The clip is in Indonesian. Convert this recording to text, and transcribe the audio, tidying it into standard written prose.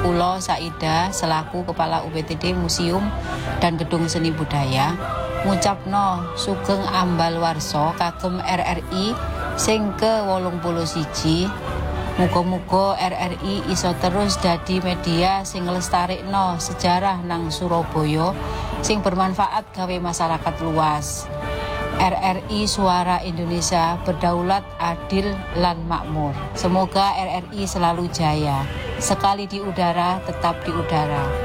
Kulo Saida selaku Kepala UPTD Museum dan Gedung Seni Budaya ngucapno sugeng ambal warsa kagem RRI sing ke-81. Muga-muga RRI iso terus dadi media sing nglestarikno sejarah nang Surabaya sing bermanfaat gawe masyarakat luas. RRI Suara Indonesia berdaulat, adil, lan makmur. Semoga RRI selalu jaya. Sekali di udara, tetap di udara.